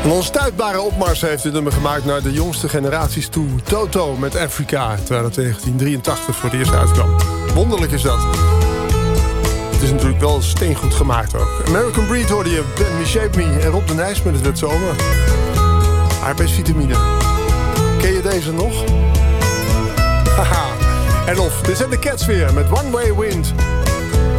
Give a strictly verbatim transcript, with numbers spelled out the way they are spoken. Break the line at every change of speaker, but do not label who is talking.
Een onstuitbare opmars heeft dit nummer gemaakt naar de jongste generaties toe. Toto met Africa, terwijl het in negentien drieëntachtig voor het eerst uitkwam. Wonderlijk is dat. Het is natuurlijk wel steengoed gemaakt ook. American Breed hoorde je, Bend Me, Shape Me en Rob de Nijs met Het werd zomer. Aardbeisvitamine. Ken je deze nog? Haha. En of, dit zijn de Cats weer met One Way Wind.